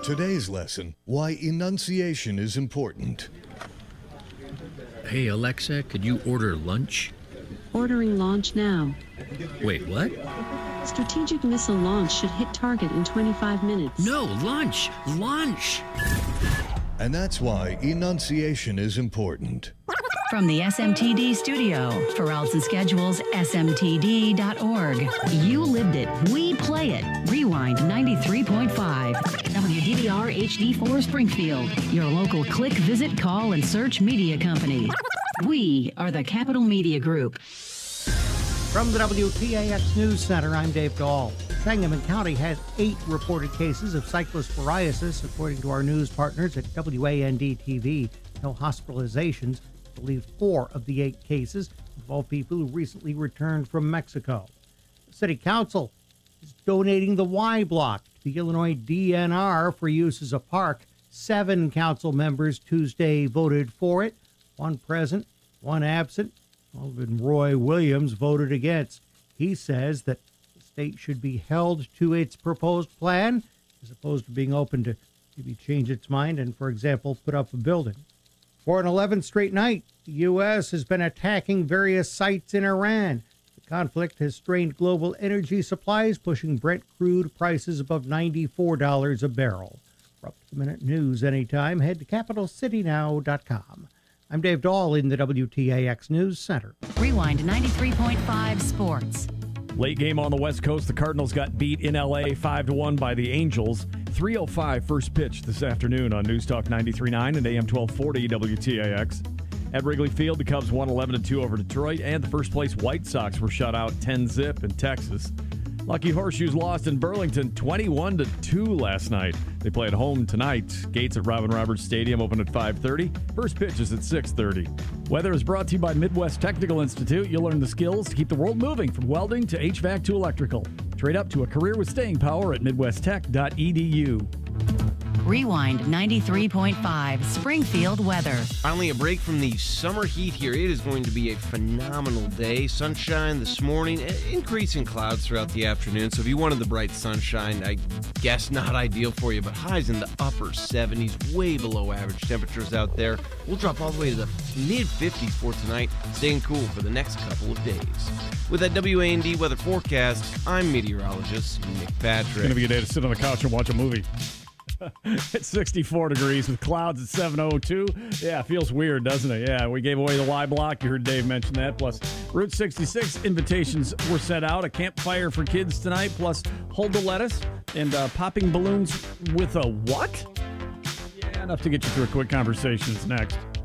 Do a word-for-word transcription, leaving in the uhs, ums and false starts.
Today's lesson, why enunciation is important. Hey, Alexa, could you order lunch? Ordering launch now. Wait, what? Strategic missile launch should hit target in twenty-five minutes. No, lunch! Lunch! And that's why enunciation is important. From the S M T D studio, for routes and schedules, S M T D dot org. You lived it. We play it. Rewind ninety-three point five. W D V R H D four Springfield. Your local click, visit, call, and search media company. We are the Capital Media Group. From the W T A X News Center, I'm Dave Dahl. Sangamon County has eight reported cases of cyclosporiasis, according to our news partners at W A N D T V. No hospitalizations. I believe four of the eight cases involve people who recently returned from Mexico. The City Council is donating the Y Block to the Illinois D N R for use as a park. Seven council members Tuesday voted for it. One present, one absent. Alderman Roy Williams voted against. He says that the state should be held to its proposed plan as opposed to being open to maybe change its mind and, for example, put up a building. For an eleventh straight night, the U S has been attacking various sites in Iran. The conflict has strained global energy supplies, pushing Brent crude prices above ninety-four dollars a barrel. For up-to-the-minute news anytime, head to capital city now dot com. I'm Dave Dahl in the W T A X News Center. Rewind ninety-three point five Sports. Late game on the West Coast. The Cardinals got beat in L A five to one by the Angels. three oh five first pitch this afternoon on News Talk ninety-three point nine and A M twelve forty W T A X. At Wrigley Field, the Cubs won eleven to two over Detroit, and the first place White Sox were shut out ten zip in Texas. Lucky Horseshoes lost in Burlington twenty-one to two last night. They play at home tonight. Gates at Robin Roberts Stadium open at five thirty. First pitch is at six thirty. Weather is brought to you by Midwest Technical Institute. You'll learn the skills to keep the world moving, from welding to H V A C to electrical. Trade up to a career with staying power at midwest tech dot e d u. Rewind ninety-three point five Springfield weather. Finally, a break from the summer heat here. It is going to be a phenomenal day. Sunshine this morning, increasing clouds throughout the afternoon. So if you wanted the bright sunshine, I guess not ideal for you, but highs in the upper seventies, way below average temperatures out there. We'll drop all the way to the mid fifties for tonight, staying cool for the next couple of days. With that W A N D weather forecast, I'm meteorologist Nick Patrick. It's going to be a day to sit on the couch and watch a movie. It's sixty-four degrees with clouds at seven oh two. Yeah, feels weird, doesn't it? Yeah, we gave away the Y Block. You heard Dave mention that. Plus, Route sixty-six invitations were sent out. A campfire for kids tonight. Plus, hold the lettuce and uh, popping balloons with a what? Yeah, enough to get you through a quick conversation. It's next.